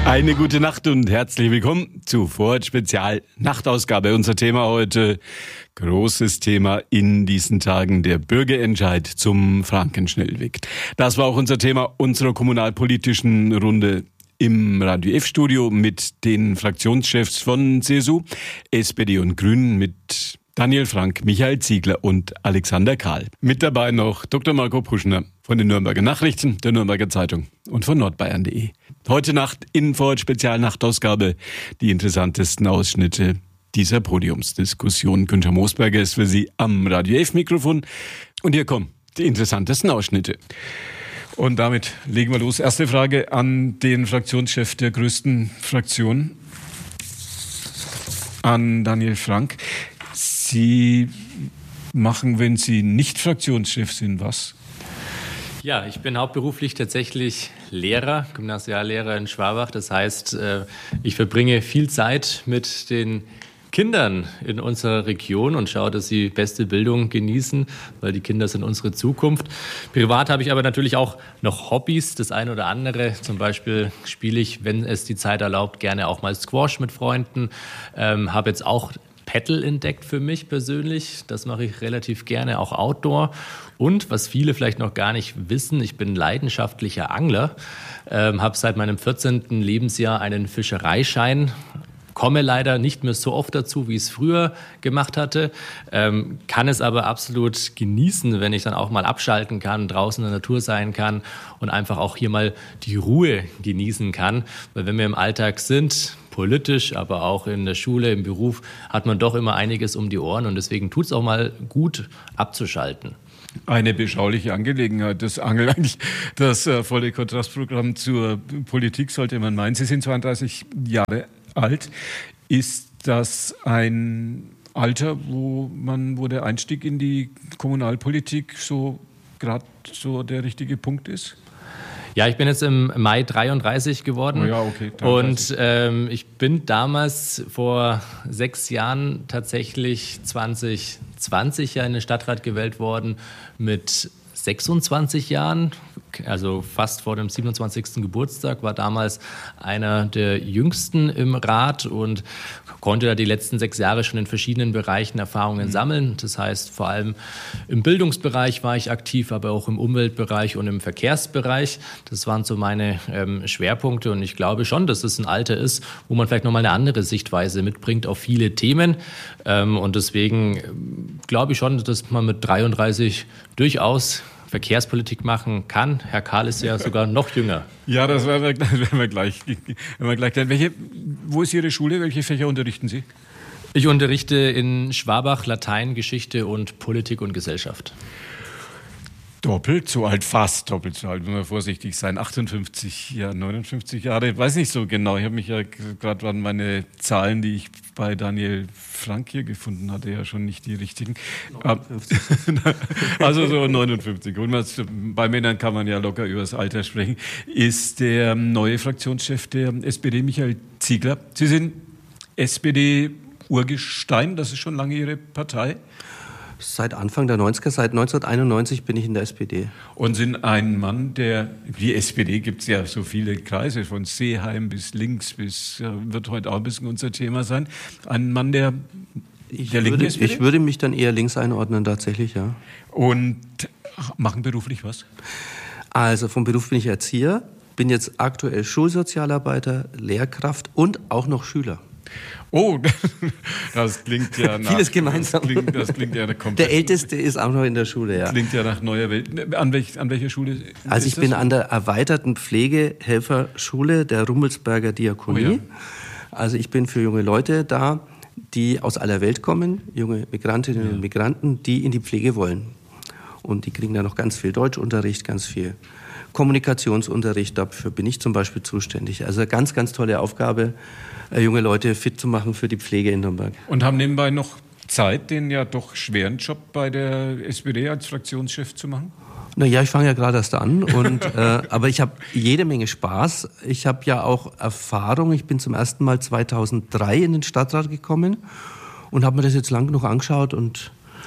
Eine gute Nacht und herzlich willkommen zu Vorort Spezial Nachtausgabe. Unser Thema heute, großes Thema in diesen Tagen, der Bürgerentscheid zum Frankenschnellweg. Das war auch unser Thema unserer kommunalpolitischen Runde im Radio F-Studio mit den Fraktionschefs von CSU, SPD und Grünen, mit Daniel Frank, Michael Ziegler und Alexander Kahl. Mit dabei noch Dr. Marco Puschner von den Nürnberger Nachrichten, der Nürnberger Zeitung und von nordbayern.de. Heute Nacht in Vorort Spezial Nachtausgabe die interessantesten Ausschnitte dieser Podiumsdiskussion. Günther Moosberger ist für Sie am Radio F-Mikrofon und hier kommen die interessantesten Ausschnitte. Und damit legen wir los. Erste Frage an den Fraktionschef der größten Fraktion, an Daniel Frank. Sie machen, wenn Sie nicht Fraktionschef sind, was? Ja, ich bin hauptberuflich tatsächlich Lehrer, Gymnasiallehrer in Schwabach. Das heißt, ich verbringe viel Zeit mit den Kindern in unserer Region und schaue, dass sie beste Bildung genießen, weil die Kinder sind unsere Zukunft. Privat habe ich aber natürlich auch noch Hobbys, das eine oder andere. Zum Beispiel spiele ich, wenn es die Zeit erlaubt, gerne auch mal Squash mit Freunden. Habe jetzt auch Paddle entdeckt für mich persönlich. Das mache ich relativ gerne, auch Outdoor. Und was viele vielleicht noch gar nicht wissen, ich bin leidenschaftlicher Angler, habe seit meinem 14. Lebensjahr einen Fischereischein, komme leider nicht mehr so oft dazu, wie ich es früher gemacht hatte, kann es aber absolut genießen, wenn ich dann auch mal abschalten kann, draußen in der Natur sein kann und einfach auch hier mal die Ruhe genießen kann. Weil wenn wir im Alltag sind, politisch, aber auch in der Schule, im Beruf, hat man doch immer einiges um die Ohren und deswegen tut es auch mal gut, abzuschalten. Eine beschauliche Angelegenheit, das Angeln eigentlich, das volle Kontrastprogramm zur Politik, sollte man meinen. Sie sind 32 Jahre alt. Ist das ein Alter, wo der Einstieg in die Kommunalpolitik so gerade so der richtige Punkt ist? Ja, ich bin jetzt im Mai 33 geworden. Oh ja, okay. 33. Und ich bin damals vor 6 Jahren tatsächlich 2020 ja in den Stadtrat gewählt worden mit 26 Jahren, also fast vor dem 27. Geburtstag, war damals einer der Jüngsten im Rat und konnte da die letzten 6 Jahre schon in verschiedenen Bereichen Erfahrungen sammeln. Das heißt, vor allem im Bildungsbereich war ich aktiv, aber auch im Umweltbereich und im Verkehrsbereich. Das waren so meine Schwerpunkte und ich glaube schon, dass es ein Alter ist, wo man vielleicht nochmal eine andere Sichtweise mitbringt auf viele Themen. Und deswegen glaube ich schon, dass man mit 33 durchaus Verkehrspolitik machen kann. Herr Kahl ist ja sogar noch jünger. Ja, das werden wir gleich. Wo ist Ihre Schule? Welche Fächer unterrichten Sie? Ich unterrichte in Schwabach Latein, Geschichte und Politik und Gesellschaft. Doppelt so alt, fast doppelt so alt, wenn wir vorsichtig sein. 58, ja, 59 Jahre, ich weiß nicht so genau. Ich habe mich ja gerade an meine Zahlen, die ich bei Daniel Frank hier gefunden hatte, ja schon nicht die richtigen. 59. Also so 59. Und bei Männern kann man ja locker über das Alter sprechen. Ist der neue Fraktionschef der SPD, Michael Ziegler. Sie sind SPD-Urgestein, das ist schon lange Ihre Partei. Seit Anfang der 90er, seit 1991 bin ich in der SPD. Und sind ein Mann, die SPD gibt es ja so viele Kreise, von Seeheim bis links, wird heute auch ein bisschen unser Thema sein. Ein Mann, der linken SPD? Ich würde mich dann eher links einordnen, tatsächlich, ja. Und machen beruflich was? Also vom Beruf bin ich Erzieher, bin jetzt aktuell Schulsozialarbeiter, Lehrkraft und auch noch Schüler. Oh, das klingt ja nach... Vieles gemeinsam. Das klingt ja komplett... Der Älteste ist auch noch in der Schule, ja. Klingt ja nach neuer Welt. An welcher Schule ist Also ich bin an der erweiterten Pflegehelferschule der Rummelsberger Diakonie. Oh ja. Also ich bin für junge Leute da, die aus aller Welt kommen, junge Migrantinnen und Migranten, die in die Pflege wollen. Und die kriegen da noch ganz viel Deutschunterricht, ganz viel Kommunikationsunterricht. Dafür bin ich zum Beispiel zuständig. Also eine ganz, ganz tolle Aufgabe, junge Leute fit zu machen für die Pflege in Nürnberg. Und haben nebenbei noch Zeit, den ja doch schweren Job bei der SPD als Fraktionschef zu machen? Naja, ich fange ja gerade erst an, aber ich habe jede Menge Spaß. Ich habe ja auch Erfahrung. Ich bin zum ersten Mal 2003 in den Stadtrat gekommen und habe mir das jetzt lang genug angeschaut und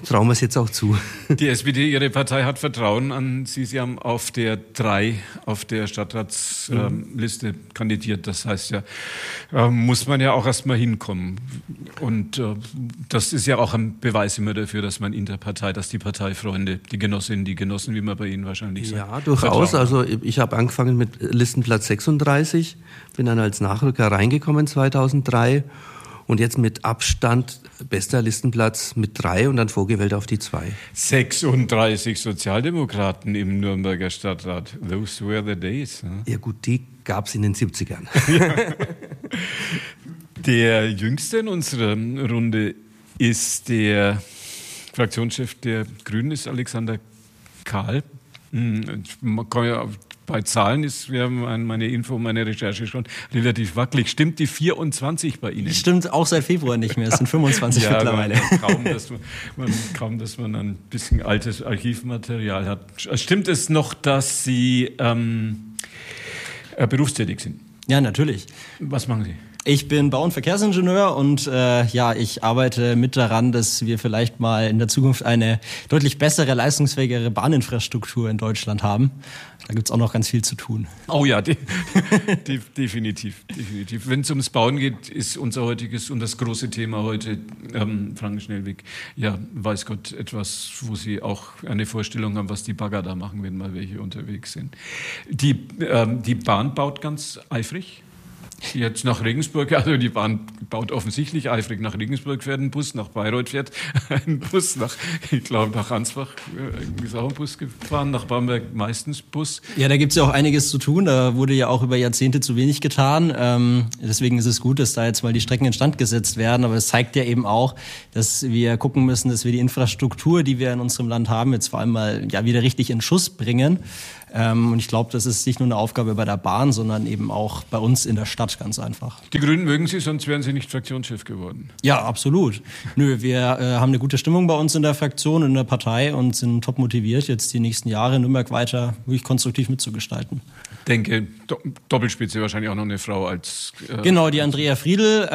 trauen wir es jetzt auch zu. Die SPD, Ihre Partei, hat Vertrauen an Sie. Sie haben auf der 3 auf der Stadtratsliste kandidiert. Das heißt ja, muss man ja auch erstmal hinkommen. Und das ist ja auch ein Beweis immer dafür, dass man in der Partei, dass die Parteifreunde, die Genossinnen, die Genossen, wie man bei Ihnen wahrscheinlich sagt. Ja, durchaus. Also ich habe angefangen mit Listenplatz 36, bin dann als Nachrücker reingekommen 2003 und jetzt mit Abstand bester Listenplatz mit 3 und dann vorgewählt auf die 2. 36 Sozialdemokraten im Nürnberger Stadtrat. Those were the days. Ja gut, die gab es in den 70ern. Der Jüngste in unserer Runde ist der Fraktionschef der Grünen, ist Alexander Kahl. Man kann ja bei Zahlen ist meine Info, meine Recherche schon relativ wackelig. Stimmt die 24 bei Ihnen? Stimmt auch seit Februar nicht mehr. Es sind 25 mittlerweile. Kaum, dass man ein bisschen altes Archivmaterial hat. Stimmt es noch, dass Sie berufstätig sind? Ja, natürlich. Was machen Sie? Ich bin Bau- und Verkehrsingenieur und ich arbeite mit daran, dass wir vielleicht mal in der Zukunft eine deutlich bessere, leistungsfähigere Bahninfrastruktur in Deutschland haben. Da gibt es auch noch ganz viel zu tun. Oh ja, definitiv. Wenn es ums Bauen geht, ist unser heutiges und das große Thema heute Frankenschnellweg. Ja, weiß Gott, etwas, wo Sie auch eine Vorstellung haben, was die Bagger da machen, wenn mal welche unterwegs sind. Die Bahn baut ganz eifrig. Jetzt nach Regensburg, also die Bahn baut offensichtlich eifrig. Nach Regensburg fährt ein Bus, nach Bayreuth fährt ein Bus, nach Ansbach ist auch ein Bus gefahren, nach Bamberg meistens Bus. Ja, da gibt es ja auch einiges zu tun. Da wurde ja auch über Jahrzehnte zu wenig getan. Deswegen ist es gut, dass da jetzt mal die Strecken instand gesetzt werden. Aber es zeigt ja eben auch, dass wir gucken müssen, dass wir die Infrastruktur, die wir in unserem Land haben, jetzt vor allem mal wieder richtig in Schuss bringen. Und ich glaube, das ist nicht nur eine Aufgabe bei der Bahn, sondern eben auch bei uns in der Stadt, ganz einfach. Die Grünen mögen Sie, sonst wären Sie nicht Fraktionschef geworden. Ja, absolut. Wir haben eine gute Stimmung bei uns in der Fraktion, in der Partei und sind top motiviert, jetzt die nächsten Jahre in Nürnberg weiter wirklich konstruktiv mitzugestalten. Ich denke, Doppelspitze wahrscheinlich auch noch eine Frau als... Genau, die Andrea Friedl,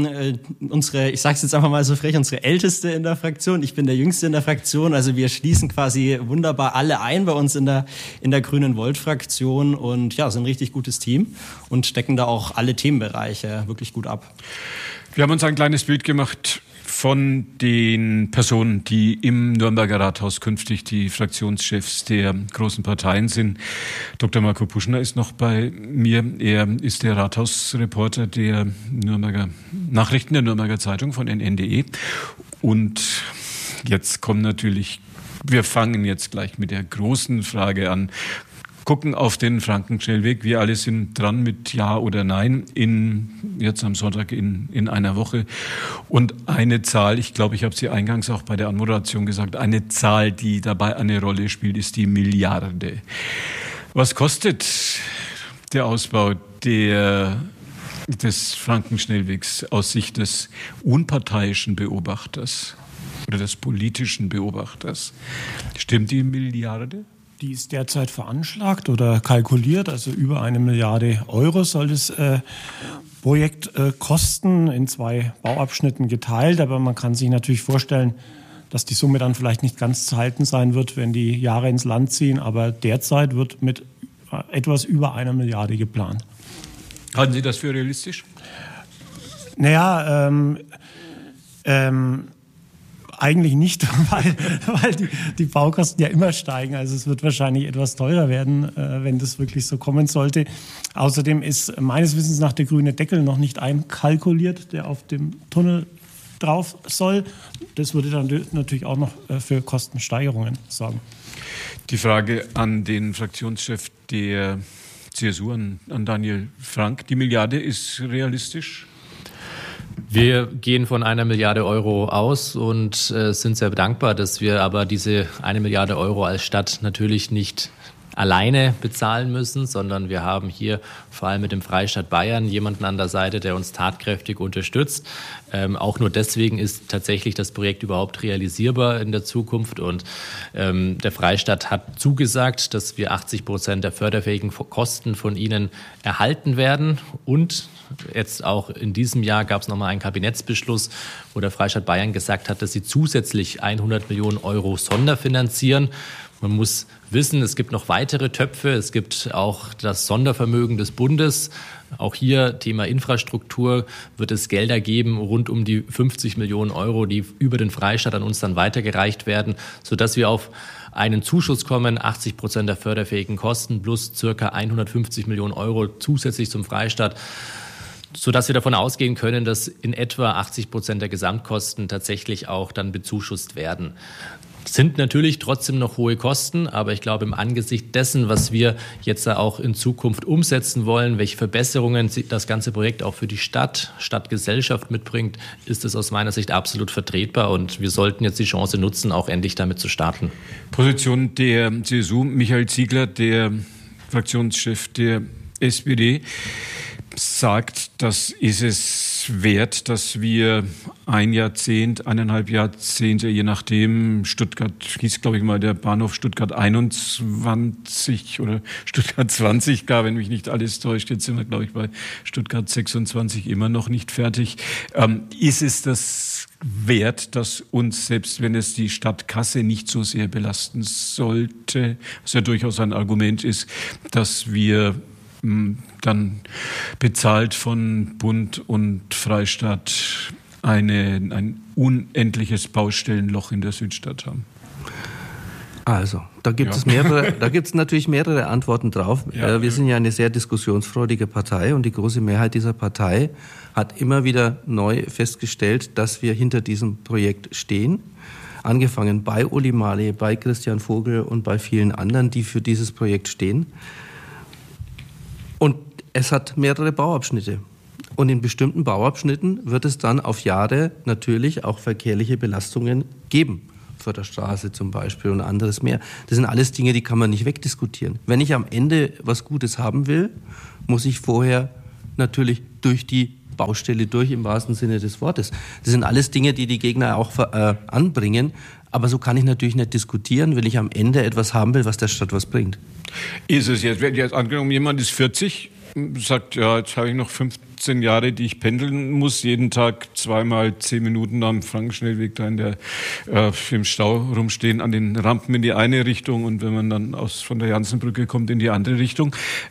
ich sage es jetzt einfach mal so frech, unsere Älteste in der Fraktion. Ich bin der Jüngste in der Fraktion, also wir schließen quasi wunderbar alle ein bei uns in der Grünen Volt-Fraktion und ja, sind ein richtig gutes Team und stecken da auch alle Themenbereiche wirklich gut ab. Wir haben uns ein kleines Bild gemacht von den Personen, die im Nürnberger Rathaus künftig die Fraktionschefs der großen Parteien sind. Dr. Marco Puschner ist noch bei mir. Er ist der Rathausreporter der Nürnberger Nachrichten, der Nürnberger Zeitung von NN.de. Und jetzt kommen natürlich, wir fangen jetzt gleich mit der großen Frage an. Gucken auf den Frankenschnellweg. Wir alle sind dran mit Ja oder Nein jetzt am Sonntag in einer Woche. Und eine Zahl, ich glaube, ich habe sie eingangs auch bei der Anmoderation gesagt, eine Zahl, die dabei eine Rolle spielt, ist die Milliarde. Was kostet der Ausbau des Frankenschnellwegs aus Sicht des unparteiischen Beobachters oder des politischen Beobachters? Stimmt die Milliarde? Die ist derzeit veranschlagt oder kalkuliert, also über 1 Milliarde Euro soll das Projekt kosten, in 2 Bauabschnitten geteilt. Aber man kann sich natürlich vorstellen, dass die Summe dann vielleicht nicht ganz zu halten sein wird, wenn die Jahre ins Land ziehen. Aber derzeit wird mit etwas über 1 Milliarde geplant. Halten Sie das für realistisch? Naja, eigentlich nicht, weil die Baukosten ja immer steigen. Also es wird wahrscheinlich etwas teurer werden, wenn das wirklich so kommen sollte. Außerdem ist meines Wissens nach der grüne Deckel noch nicht einkalkuliert, der auf dem Tunnel drauf soll. Das würde dann natürlich auch noch für Kostensteigerungen sorgen. Die Frage an den Fraktionschef der CSU, an Daniel Frank. Die Milliarde ist realistisch? Wir gehen von 1 Milliarde Euro aus und sind sehr dankbar, dass wir aber diese 1 Milliarde Euro als Stadt natürlich nicht alleine bezahlen müssen, sondern wir haben hier vor allem mit dem Freistaat Bayern jemanden an der Seite, der uns tatkräftig unterstützt. Auch nur deswegen ist tatsächlich das Projekt überhaupt realisierbar in der Zukunft. Und der Freistaat hat zugesagt, dass wir 80% der förderfähigen Kosten von ihnen erhalten werden. Und jetzt auch in diesem Jahr gab es nochmal einen Kabinettsbeschluss, wo der Freistaat Bayern gesagt hat, dass sie zusätzlich 100 Millionen Euro sonderfinanzieren. Man muss wissen, es gibt noch weitere Töpfe. Es gibt auch das Sondervermögen des Bundes. Auch hier Thema Infrastruktur wird es Gelder geben, rund um die 50 Millionen Euro, die über den Freistaat an uns dann weitergereicht werden, sodass wir auf einen Zuschuss kommen, 80% der förderfähigen Kosten plus circa 150 Millionen Euro zusätzlich zum Freistaat, sodass wir davon ausgehen können, dass in etwa 80% der Gesamtkosten tatsächlich auch dann bezuschusst werden. Sind natürlich trotzdem noch hohe Kosten, aber ich glaube, im Angesicht dessen, was wir jetzt auch in Zukunft umsetzen wollen, welche Verbesserungen das ganze Projekt auch für die Stadtgesellschaft mitbringt, ist es aus meiner Sicht absolut vertretbar und wir sollten jetzt die Chance nutzen, auch endlich damit zu starten. Position der CSU, Michael Ziegler, der Fraktionschef der SPD, sagt, das ist es wert, dass wir 1,5 Jahrzehnte, je nachdem, Stuttgart hieß, glaube ich mal, der Bahnhof Stuttgart 21 oder Stuttgart 20 gar, wenn mich nicht alles täuscht. Jetzt sind wir, glaube ich, bei Stuttgart 26 immer noch nicht fertig. Ist es das wert, dass uns, selbst wenn es die Stadtkasse nicht so sehr belasten sollte, was ja durchaus ein Argument ist, dass wir dann bezahlt von Bund und Freistaat ein unendliches Baustellenloch in der Südstadt haben? Also, da gibt es natürlich mehrere Antworten drauf. Ja. Wir sind ja eine sehr diskussionsfreudige Partei und die große Mehrheit dieser Partei hat immer wieder neu festgestellt, dass wir hinter diesem Projekt stehen. Angefangen bei Uli Marley, bei Christian Vogel und bei vielen anderen, die für dieses Projekt stehen. Und es hat mehrere Bauabschnitte. Und in bestimmten Bauabschnitten wird es dann auf Jahre natürlich auch verkehrliche Belastungen geben. Förderstraße zum Beispiel und anderes mehr. Das sind alles Dinge, die kann man nicht wegdiskutieren. Wenn ich am Ende was Gutes haben will, muss ich vorher natürlich durch die Baustelle durch, im wahrsten Sinne des Wortes. Das sind alles Dinge, die die Gegner auch anbringen. Aber so kann ich natürlich nicht diskutieren, wenn ich am Ende etwas haben will, was der Stadt was bringt. Ist es jetzt, wenn jetzt angenommen, jemand ist 40, sagt, ja, jetzt habe ich noch 15 Jahre, die ich pendeln muss, jeden Tag 2x10 Minuten am Frankenschnellweg da im Stau rumstehen, an den Rampen in die eine Richtung und wenn man dann von der Jansenbrücke kommt, in die andere Richtung.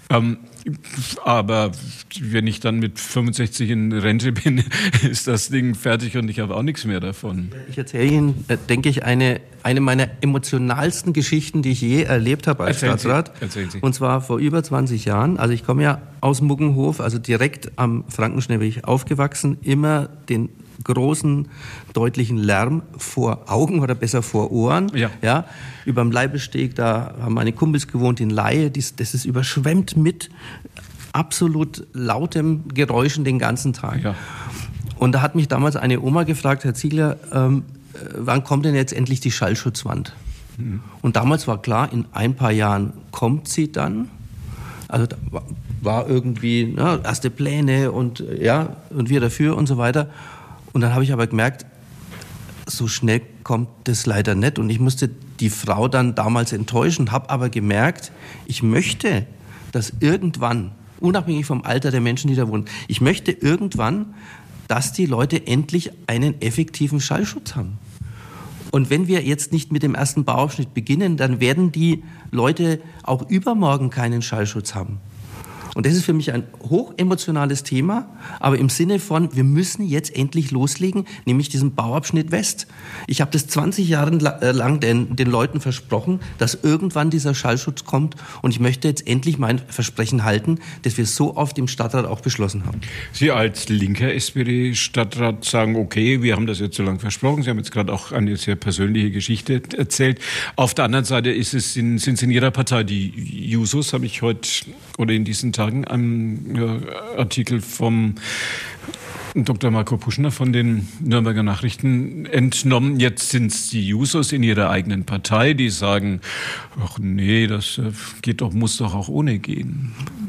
Aber wenn ich dann mit 65 in Rente bin, ist das Ding fertig und ich habe auch nichts mehr davon. Ich erzähle Ihnen, denke ich, eine meiner emotionalsten Geschichten, die ich je erlebt habe als Stadtrat. Erzählen Sie. Und zwar vor über 20 Jahren. Also ich komme ja aus Muggenhof, also direkt am Frankenschnellweg aufgewachsen, immer den großen, deutlichen Lärm vor Augen oder besser vor Ohren. Ja, überm Leibesteg, da haben meine Kumpels gewohnt in Laie, das ist überschwemmt mit absolut lautem Geräuschen den ganzen Tag. Ja. Und da hat mich damals eine Oma gefragt, Herr Ziegler, wann kommt denn jetzt endlich die Schallschutzwand? Mhm. Und damals war klar, in ein paar Jahren kommt sie dann. Also da war irgendwie erste Pläne und wir dafür und so weiter. Und dann habe ich aber gemerkt, so schnell kommt das leider nicht. Und ich musste die Frau dann damals enttäuschen, habe aber gemerkt, ich möchte, dass irgendwann, unabhängig vom Alter der Menschen, die da wohnen, ich möchte irgendwann, dass die Leute endlich einen effektiven Schallschutz haben. Und wenn wir jetzt nicht mit dem ersten Bauabschnitt beginnen, dann werden die Leute auch übermorgen keinen Schallschutz haben. Und das ist für mich ein hochemotionales Thema, aber im Sinne von, wir müssen jetzt endlich loslegen, nämlich diesen Bauabschnitt West. Ich habe das 20 Jahre lang den Leuten versprochen, dass irgendwann dieser Schallschutz kommt und ich möchte jetzt endlich mein Versprechen halten, das wir so oft im Stadtrat auch beschlossen haben. Sie als linker SPD-Stadtrat sagen, okay, wir haben das jetzt so lange versprochen. Sie haben jetzt gerade auch eine sehr persönliche Geschichte erzählt. Auf der anderen Seite sind es in Ihrer Partei, die Jusos, habe ich heute oder in diesen Tagen einen Artikel vom Dr. Marco Puschner von den Nürnberger Nachrichten entnommen. Jetzt sind es die Jusos in ihrer eigenen Partei, die sagen, ach nee, das muss doch auch ohne gehen.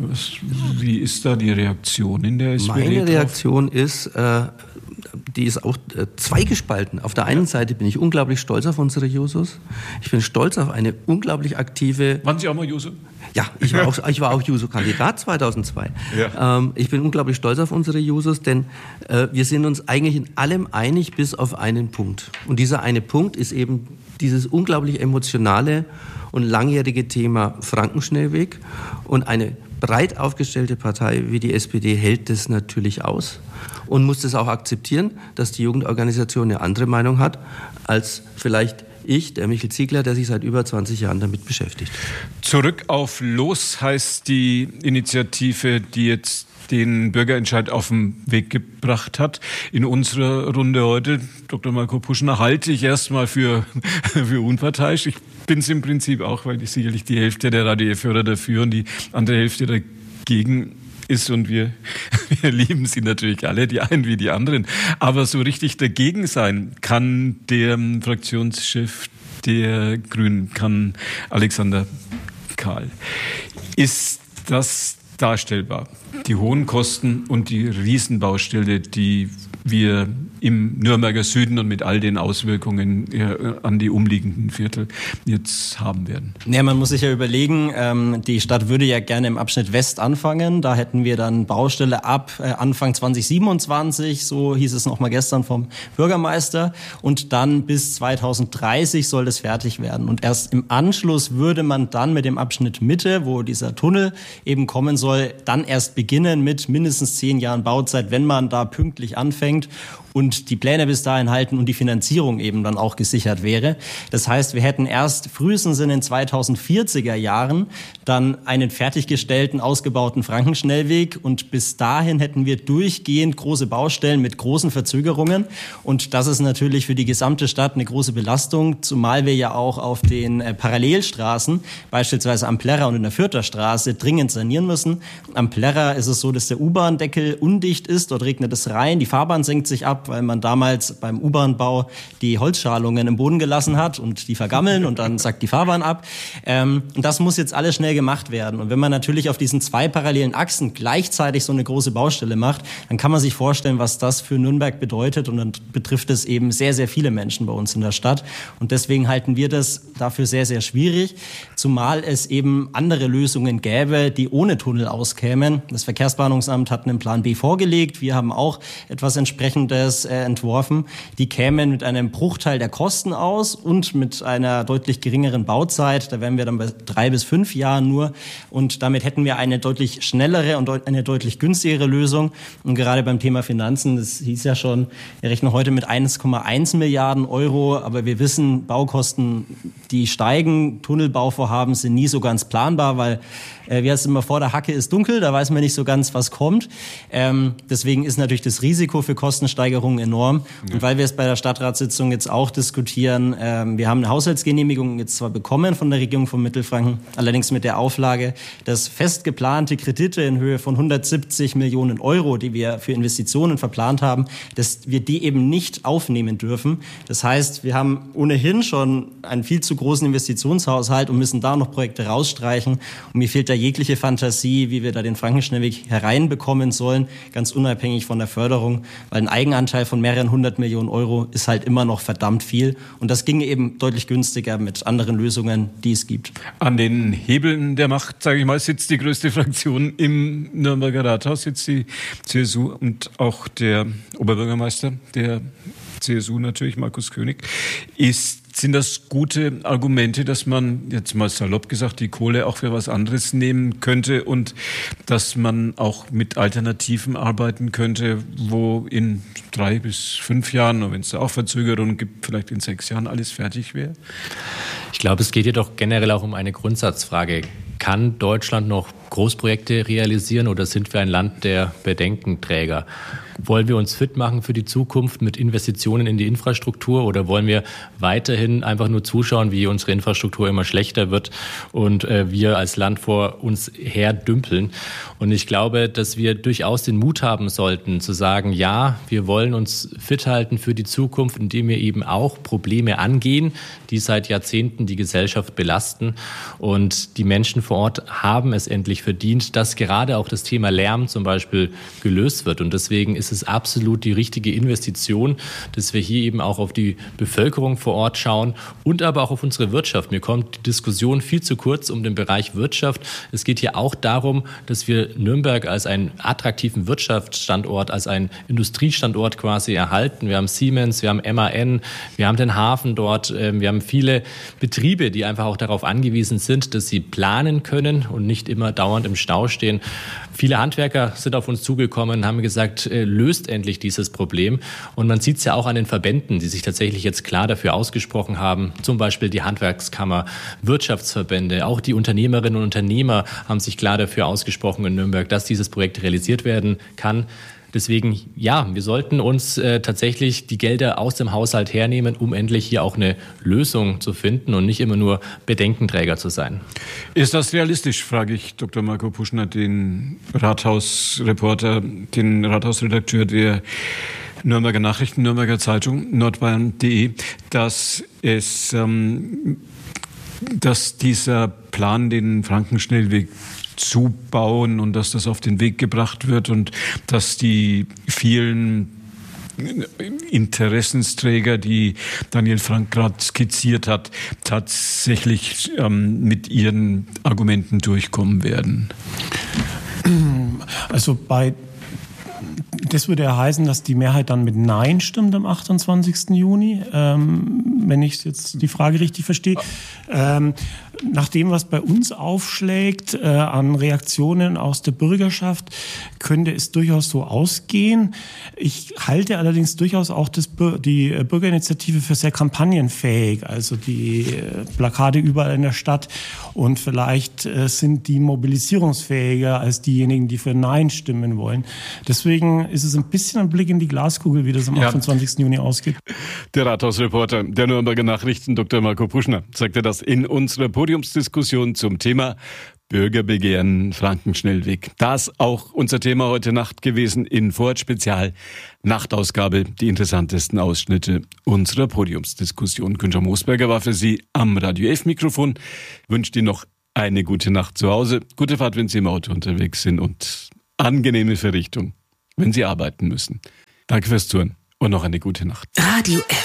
Wie ist da die Reaktion in der SPD? Meine Reaktion ist, die ist auch zweigespalten. Auf der einen Seite bin ich unglaublich stolz auf unsere Jusos. Ich bin stolz auf eine unglaublich aktive... Waren Sie auch mal Juso? Ja, ich war auch Juso-Kandidat 2002. Ja. Ich bin unglaublich stolz auf unsere Jusos, denn wir sind uns eigentlich in allem einig, bis auf einen Punkt. Und dieser eine Punkt ist eben dieses unglaublich emotionale und langjährige Thema Frankenschnellweg. Und eine breit aufgestellte Partei wie die SPD hält das natürlich aus und muss das auch akzeptieren, dass die Jugendorganisation eine andere Meinung hat als vielleicht ich, der Michel Ziegler, der sich seit über 20 Jahren damit beschäftigt. Zurück auf Los heißt die Initiative, die jetzt den Bürgerentscheid auf den Weg gebracht hat. In unserer Runde heute, Dr. Marco Puschner, halte ich erstmal für unparteiisch. Ich bin es im Prinzip auch, weil ich sicherlich die Hälfte der Radio-Hörer dafür und die andere Hälfte dagegen ist, und wir lieben sie natürlich alle, die einen wie die anderen. Aber so richtig dagegen sein kann der Fraktionschef der Grünen, kann Alexander Karl. Ist das darstellbar? Die hohen Kosten und die Riesenbaustelle, die wir im Nürnberger Süden und mit all den Auswirkungen an die umliegenden Viertel jetzt haben werden. Ja, man muss sich ja überlegen, die Stadt würde ja gerne im Abschnitt West anfangen. Da hätten wir dann Baustelle ab Anfang 2027, so hieß es noch mal gestern vom Bürgermeister. Und dann bis 2030 soll das fertig werden. Und erst im Anschluss würde man dann mit dem Abschnitt Mitte, wo dieser Tunnel eben kommen soll, dann erst beginnen mit mindestens 10 Jahren Bauzeit, wenn man da pünktlich anfängt und die Pläne bis dahin halten und die Finanzierung eben dann auch gesichert wäre. Das heißt, wir hätten erst frühestens in den 2040er Jahren dann einen fertiggestellten, ausgebauten Frankenschnellweg, und bis dahin hätten wir durchgehend große Baustellen mit großen Verzögerungen, und das ist natürlich für die gesamte Stadt eine große Belastung, zumal wir ja auch auf den Parallelstraßen, beispielsweise am Plärrer und in der Fürther Straße, dringend sanieren müssen. Am Plärrer ist es so, dass der U-Bahn-Deckel undicht ist, dort regnet es rein, die Fahrbahn senkt sich ab, weil man damals beim U-Bahn-Bau die Holzschalungen im Boden gelassen hat und die vergammeln und dann sackt die Fahrbahn ab. Und das muss jetzt alles schnell gemacht werden. Und wenn man natürlich auf diesen 2 parallelen Achsen gleichzeitig so eine große Baustelle macht, dann kann man sich vorstellen, was das für Nürnberg bedeutet, und dann betrifft es eben sehr, sehr viele Menschen bei uns in der Stadt. Und deswegen halten wir das dafür sehr, sehr schwierig, zumal es eben andere Lösungen gäbe, die ohne Tunnel auskämen. Das Verkehrsplanungsamt hat einen Plan B vorgelegt. Wir haben auch etwas Entsprechendes entworfen. Die kämen mit einem Bruchteil der Kosten aus und mit einer deutlich geringeren Bauzeit. Da wären wir dann bei 3 bis 5 Jahren nur. Und damit hätten wir eine deutlich schnellere und eine deutlich günstigere Lösung. Und gerade beim Thema Finanzen, das hieß ja schon, wir rechnen heute mit 1,1 Milliarden Euro. Aber wir wissen, Baukosten, die steigen. Tunnelbauvorhaben sind nie so ganz planbar, weil wie heißt es immer, vor der Hacke ist dunkel, da weiß man nicht so ganz, was kommt. Deswegen ist natürlich das Risiko für Kostensteigerungen enorm. Ja. Und weil wir es bei der Stadtratssitzung jetzt auch diskutieren, wir haben eine Haushaltsgenehmigung jetzt zwar bekommen von der Regierung von Mittelfranken, allerdings mit der Auflage, dass fest geplante Kredite in Höhe von 170 Millionen Euro, die wir für Investitionen verplant haben, dass wir die eben nicht aufnehmen dürfen. Das heißt, wir haben ohnehin schon einen viel zu großen Investitionshaushalt und müssen da noch Projekte rausstreichen. Und mir fehlt da jegliche Fantasie, wie wir da den Frankenschnellweg hereinbekommen sollen, ganz unabhängig von der Förderung, weil ein Eigenanteil von mehreren 100 Millionen Euro ist halt immer noch verdammt viel. Und das ginge eben deutlich günstiger mit anderen Lösungen, die es gibt. An den Hebeln der Macht, sage ich mal, sitzt die größte Fraktion im Nürnberger Rathaus, sitzt die CSU, und auch der Oberbürgermeister der CSU natürlich, Markus König. Sind das gute Argumente, dass man, jetzt mal salopp gesagt, die Kohle auch für was anderes nehmen könnte und dass man auch mit Alternativen arbeiten könnte, wo in 3 bis 5 Jahren, und wenn es da auch Verzögerungen gibt, vielleicht in 6 Jahren alles fertig wäre? Ich glaube, es geht jedoch generell auch um eine Grundsatzfrage. kann Deutschland noch Großprojekte realisieren oder sind wir ein Land der Bedenkenträger? Wollen wir uns fit machen für die Zukunft mit Investitionen in die Infrastruktur oder wollen wir weiterhin einfach nur zuschauen, wie unsere Infrastruktur immer schlechter wird und wir als Land vor uns her dümpeln? Und ich glaube, dass wir durchaus den Mut haben sollten, zu sagen, ja, wir wollen uns fit halten für die Zukunft, indem wir eben auch Probleme angehen, die seit Jahrzehnten die Gesellschaft belasten. Und die Menschen vor Ort haben es endlich verdient, dass gerade auch das Thema Lärm zum Beispiel gelöst wird. Und deswegen ist es absolut die richtige Investition, dass wir hier eben auch auf die Bevölkerung vor Ort schauen und aber auch auf unsere Wirtschaft. Mir kommt die Diskussion viel zu kurz um den Bereich Wirtschaft. Es geht hier auch darum, dass wir Nürnberg als einen attraktiven Wirtschaftsstandort, als einen Industriestandort quasi erhalten. Wir haben Siemens, wir haben MAN, wir haben den Hafen dort, wir haben viele Betriebe, die einfach auch darauf angewiesen sind, dass sie planen können und nicht immer dauernd im Stau stehen. Viele Handwerker sind auf uns zugekommen und haben gesagt, löst endlich dieses Problem. Und man sieht es ja auch an den Verbänden, die sich tatsächlich jetzt klar dafür ausgesprochen haben. Zum Beispiel die Handwerkskammer, Wirtschaftsverbände, auch die Unternehmerinnen und Unternehmer haben sich klar dafür ausgesprochen in Nürnberg, dass dieses Projekt realisiert werden kann. Deswegen, ja, wir sollten uns tatsächlich die Gelder aus dem Haushalt hernehmen, um endlich hier auch eine Lösung zu finden und nicht immer nur Bedenkenträger zu sein. Ist das realistisch, frage ich Dr. Marco Puschner, den Rathausreporter, den Rathausredakteur der Nürnberger Nachrichten, Nürnberger Zeitung, nordbayern.de, dass dieser Plan, den Frankenschnellweg zubauen und dass das auf den Weg gebracht wird und dass die vielen Interessensträger, die Daniel Frank gerade skizziert hat, tatsächlich mit ihren Argumenten durchkommen werden? Also das würde ja heißen, dass die Mehrheit dann mit Nein stimmt am 28. Juni, wenn ich jetzt die Frage richtig verstehe. Nach dem, was bei uns aufschlägt an Reaktionen aus der Bürgerschaft, könnte es durchaus so ausgehen. Ich halte allerdings durchaus auch die Bürgerinitiative für sehr kampagnenfähig, also die Plakate überall in der Stadt, und vielleicht sind die mobilisierungsfähiger als diejenigen, die für Nein stimmen wollen. Deswegen ist es ein bisschen ein Blick in die Glaskugel, wie das am 28. Juni ausgeht. Der Rathausreporter der Nürnberger Nachrichten, Dr. Marco Puschner, sagte das in unserer Podiumsdiskussion zum Thema Bürgerbegehren Frankenschnellweg. Das auch unser Thema heute Nacht gewesen in Vorort Spezial Nachtausgabe. Die interessantesten Ausschnitte unserer Podiumsdiskussion. Günther Moosberger war für Sie am Radio F Mikrofon. Wünscht Ihnen noch eine gute Nacht zu Hause. Gute Fahrt, wenn Sie im Auto unterwegs sind, und angenehme Verrichtung, wenn Sie arbeiten müssen. Danke fürs Zuhören und noch eine gute Nacht. Radio F.